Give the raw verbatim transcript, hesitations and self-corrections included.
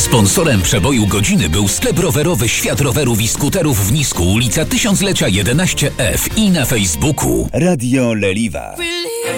Sponsorem przeboju godziny był sklep rowerowy Świat Rowerów i Skuterów w Nisku, ulica Tysiąclecia jedenaście F i na Facebooku. Radio Leliwa.